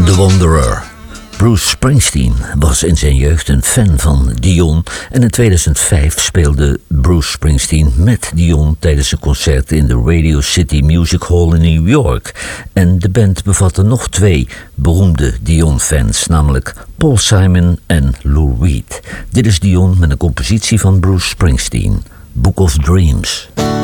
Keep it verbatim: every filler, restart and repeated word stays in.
The Wanderer. Bruce Springsteen was in zijn jeugd een fan van Dion en in tweeduizend vijf speelde Bruce Springsteen met Dion tijdens een concert in de Radio City Music Hall in New York. En de band bevatte nog twee beroemde Dion-fans, namelijk Paul Simon en Lou Reed. Dit is Dion met een compositie van Bruce Springsteen, Book of Dreams.